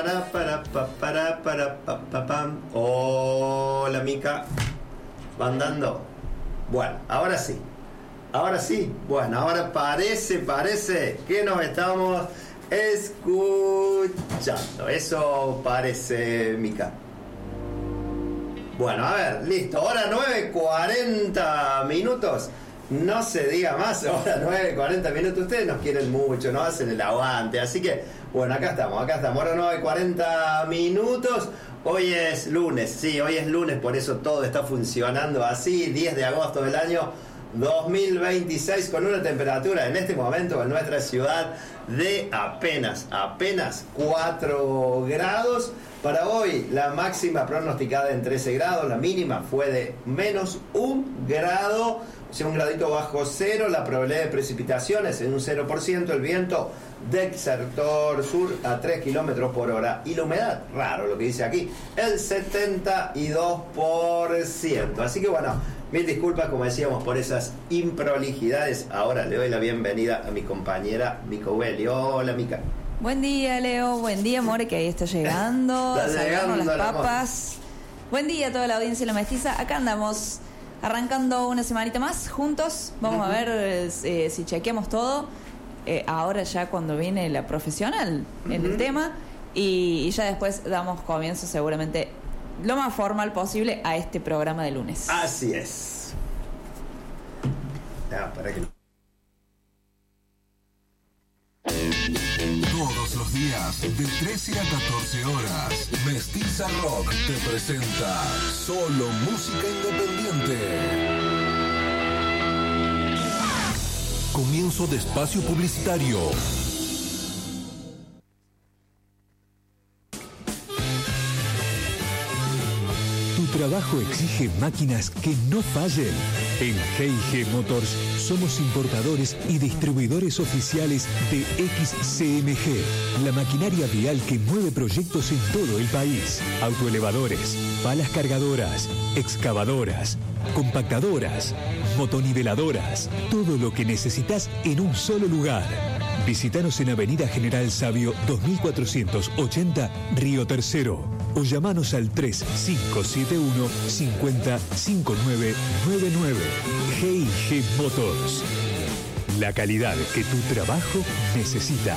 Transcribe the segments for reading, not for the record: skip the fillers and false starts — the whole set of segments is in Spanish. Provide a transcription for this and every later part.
pam. Hola, Mica. ¿Va andando? Bueno, ahora sí. Ahora sí. Bueno, ahora parece que nos estamos escuchando. Eso parece, Mica. Bueno, a ver, listo. Hora 9:40 minutos. No se diga más, ahora 9:40 minutos. Ustedes nos quieren mucho, nos hacen el aguante. Así que, bueno, acá estamos. Ahora 9:40 minutos. Hoy es lunes, sí, hoy es lunes, por eso todo está funcionando así. 10 de agosto del año 2026, con una temperatura en este momento en nuestra ciudad de apenas 4 grados. Para hoy la máxima pronosticada en 13 grados, la mínima fue de -1 grado, o sea, un gradito bajo cero. La probabilidad de precipitaciones en un 0%, el viento del sector sur a 3 kilómetros por hora y la humedad, raro lo que dice aquí, el 72%. Así que bueno, mil disculpas, como decíamos, por esas improlijidades. Ahora le doy la bienvenida a mi compañera Mica Ubelli. Hola, Mica. Buen día, Leo. Buen día, More, que ahí está llegando. Está llegando las la papas. Buen día a toda la audiencia de La Mestiza. Acá andamos arrancando una semanita más juntos. Vamos a ver si chequeamos todo. Ahora ya cuando viene la profesional en el tema. Y ya después damos comienzo seguramente lo más formal posible a este programa de lunes. Así es. Para que... Todos los días, de 13 a 14 horas, Mestiza Rock te presenta solo música independiente. Comienzo de espacio publicitario. Tu trabajo exige máquinas que no fallen. En G&G Motors somos importadores y distribuidores oficiales de XCMG, la maquinaria vial que mueve proyectos en todo el país. Autoelevadores, palas cargadoras, excavadoras, compactadoras, motoniveladoras, todo lo que necesitas en un solo lugar. Visítanos en Avenida General Sabio 2480, Río Tercero, o llamanos al 3571 50 5999. G&G Motors. La calidad que tu trabajo necesita.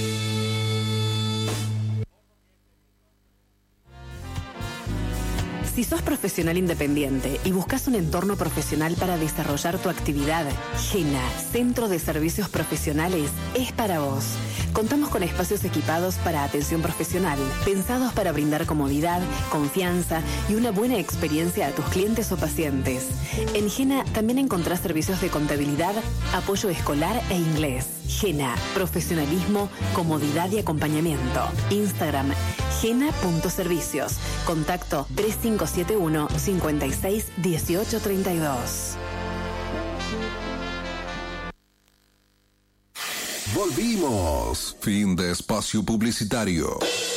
Si sos profesional independiente y buscas un entorno profesional para desarrollar tu actividad, GENA, Centro de Servicios Profesionales, es para vos. Contamos con espacios equipados para atención profesional, pensados para brindar comodidad, confianza y una buena experiencia a tus clientes o pacientes. En GENA también encontrás servicios de contabilidad, apoyo escolar e inglés. GENA, profesionalismo, comodidad y acompañamiento. Instagram, gena.servicios. Contacto 3571 56 18 32. Volvimos. Fin de espacio publicitario.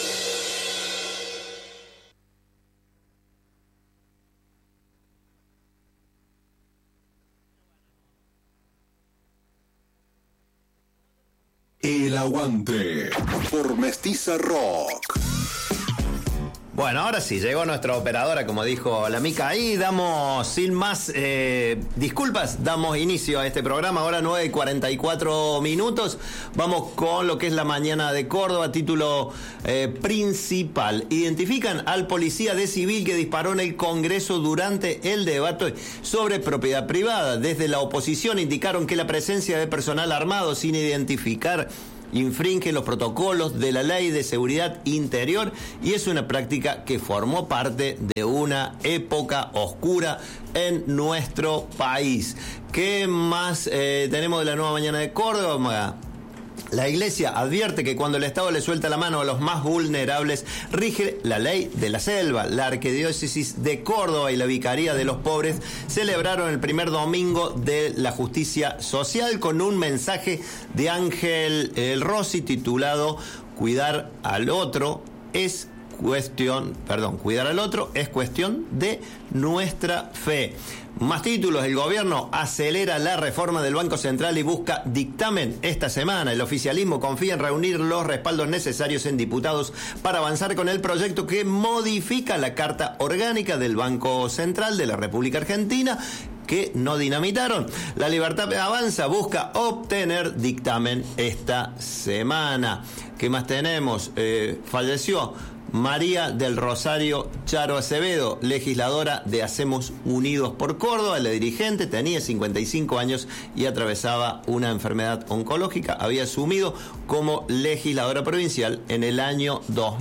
El aguante por Mestiza Rock. Bueno, ahora sí, llegó nuestra operadora, como dijo la Mica. Ahí damos, sin más disculpas, damos inicio a este programa. Ahora 9:44 minutos. Vamos con lo que es la mañana de Córdoba, título principal. Identifican al policía de civil que disparó en el Congreso durante el debate sobre propiedad privada. Desde la oposición indicaron que la presencia de personal armado sin identificar infringe los protocolos de la Ley de Seguridad Interior y es una práctica que formó parte de una época oscura en nuestro país. ¿Qué más tenemos de la nueva mañana de Córdoba? La Iglesia advierte que cuando el Estado le suelta la mano a los más vulnerables, rige la ley de la selva. La Arquidiócesis de Córdoba y la Vicaría de los Pobres celebraron el primer domingo de la justicia social con un mensaje de Ángel Rossi titulado "Cuidar al otro es cuidar al otro es cuestión de nuestra fe. Más títulos, el gobierno acelera la reforma del Banco Central y busca dictamen esta semana. El oficialismo confía en reunir los respaldos necesarios en diputados para avanzar con el proyecto que modifica la Carta Orgánica del Banco Central de la República Argentina, que no dinamitaron. La Libertad Avanza busca obtener dictamen esta semana. ¿Qué más tenemos? Falleció María del Rosario Charo Acevedo, legisladora de Hacemos Unidos por Córdoba. La dirigente tenía 55 años y atravesaba una enfermedad oncológica. Había asumido como legisladora provincial en el año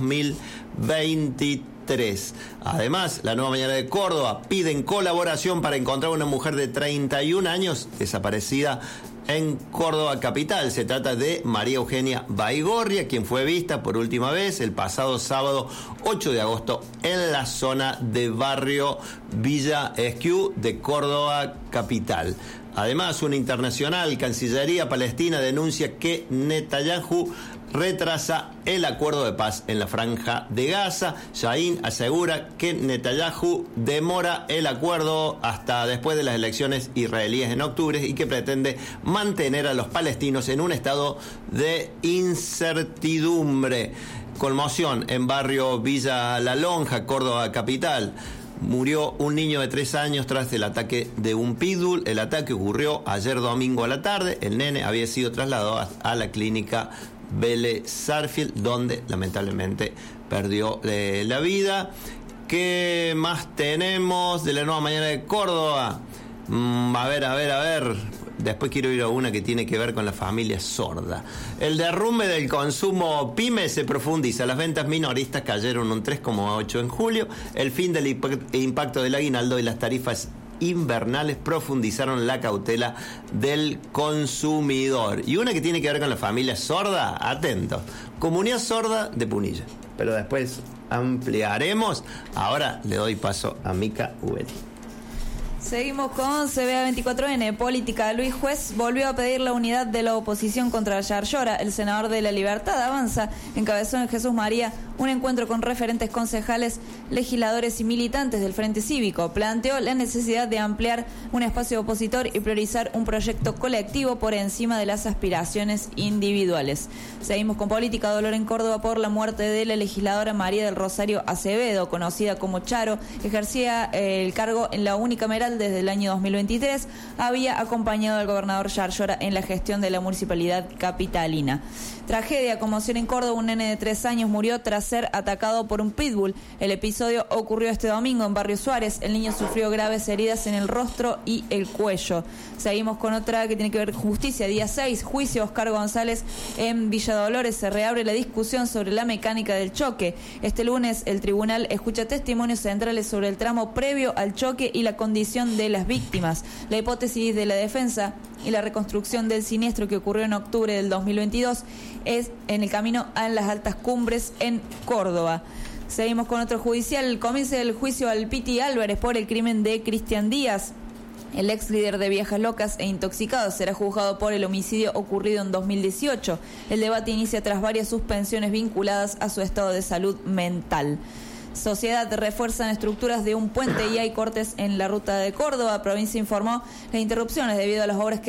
2023. Además, La Nueva Mañana de Córdoba piden colaboración para encontrar a una mujer de 31 años desaparecida en Córdoba capital. Se trata de María Eugenia Baigorria, quien fue vista por última vez el pasado sábado 8 de agosto en la zona de barrio Villa Esquiú de Córdoba capital. Además, una internacional, Cancillería Palestina, denuncia que Netanyahu retrasa el acuerdo de paz en la Franja de Gaza. Yahín asegura que Netanyahu demora el acuerdo hasta después de las elecciones israelíes en octubre y que pretende mantener a los palestinos en un estado de incertidumbre. Conmoción en barrio Villa La Lonja, Córdoba capital. Murió un niño de 3 años tras el ataque de un pitbull. El ataque ocurrió ayer domingo a la tarde. El nene había sido trasladado a la clínica Vélez Sarsfield, donde lamentablemente perdió la vida. ¿Qué más tenemos de La Nueva Mañana de Córdoba? A ver. Después quiero ir a una que tiene que ver con la familia sorda. El derrumbe del consumo pyme se profundiza. Las ventas minoristas cayeron un 3,8 en julio. El fin del impacto del aguinaldo y las tarifas invernales profundizaron la cautela del consumidor. Y una que tiene que ver con la familia sorda, atento. Comunidad Sorda de Punilla. Pero después ampliaremos. Ahora le doy paso a Mica Ubeli. Seguimos con CBA24N. Política. Luis Juez volvió a pedir la unidad de la oposición contra Yarlora. El senador de La Libertad Avanza encabezó en Jesús María un encuentro con referentes concejales, legisladores y militantes del Frente Cívico. Planteó la necesidad de ampliar un espacio opositor y priorizar un proyecto colectivo por encima de las aspiraciones individuales. Seguimos con política. Dolor en Córdoba por la muerte de la legisladora María del Rosario Acevedo, conocida como Charo. Ejercía el cargo en la unicameral desde el año 2023. Había acompañado al gobernador Yarlora en la gestión de la municipalidad capitalina. Tragedia, conmoción en Córdoba. Un nene de 3 años murió tras ser atacado por un pitbull. El episodio ocurrió este domingo en Barrio Suárez. El niño sufrió graves heridas en el rostro y el cuello. Seguimos con otra que tiene que ver con justicia. Día 6, juicio Oscar González en Villa Dolores. Se reabre la discusión sobre la mecánica del choque. Este lunes el tribunal escucha testimonios centrales sobre el tramo previo al choque y la condición de las víctimas. La hipótesis de la defensa y la reconstrucción del siniestro que ocurrió en octubre del 2022 es en el camino a las altas cumbres en Córdoba. Seguimos con otro judicial. Comienza el juicio al Piti Álvarez por el crimen de Cristian Díaz. El ex líder de Viejas Locas e Intoxicados será juzgado por el homicidio ocurrido en 2018. El debate inicia tras varias suspensiones vinculadas a su estado de salud mental. Sociedad refuerzan estructuras de un puente y hay cortes en la ruta de Córdoba. Provincia informó las interrupciones debido a las obras que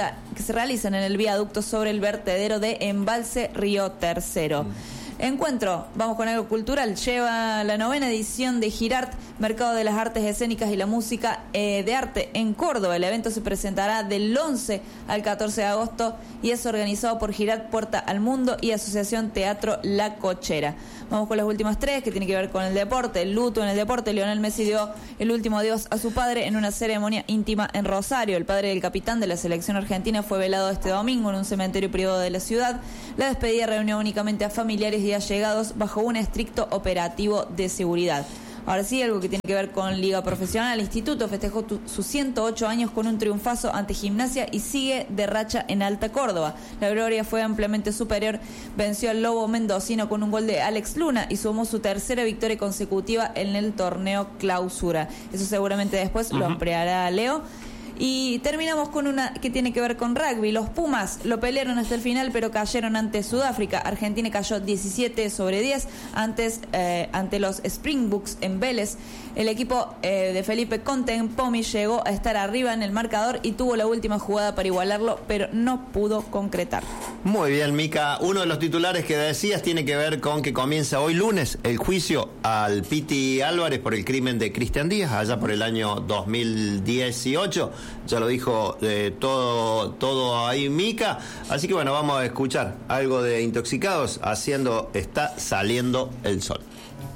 se realizan en el viaducto sobre el vertedero de Embalse Río Tercero. Encuentro, vamos con algo cultural, lleva la 9ª edición de Girart, Mercado de las Artes Escénicas y la Música de Arte en Córdoba. El evento se presentará del 11 al 14 de agosto y es organizado por Girart Puerta al Mundo y Asociación Teatro La Cochera. Vamos con las últimas 3 que tienen que ver con el deporte. El luto en el deporte. Lionel Messi dio el último adiós a su padre en una ceremonia íntima en Rosario. El padre del capitán de la selección argentina fue velado este domingo en un cementerio privado de la ciudad. La despedida reunió únicamente a familiares y allegados bajo un estricto operativo de seguridad. Ahora sí, algo que tiene que ver con Liga Profesional. El Instituto festejó sus 108 años con un triunfazo ante Gimnasia y sigue de racha en Alta Córdoba. La gloria fue ampliamente superior. Venció al Lobo mendocino con un gol de Alex Luna y sumó su 3ª victoria consecutiva en el torneo Clausura. Eso seguramente después lo ampliará Leo. Y terminamos con una que tiene que ver con rugby. Los Pumas lo pelearon hasta el final, pero cayeron ante Sudáfrica. Argentina cayó 17-10 ante los Springboks en Vélez. El equipo de Felipe Conte en Pomi llegó a estar arriba en el marcador y tuvo la última jugada para igualarlo, pero no pudo concretar. Muy bien, Mica. Uno de los titulares que decías tiene que ver con que comienza hoy lunes el juicio al Piti Álvarez por el crimen de Cristian Díaz, allá por el año 2018. Ya lo dijo todo ahí Mica. Así que bueno, vamos a escuchar algo de Intoxicados haciendo Está saliendo el sol.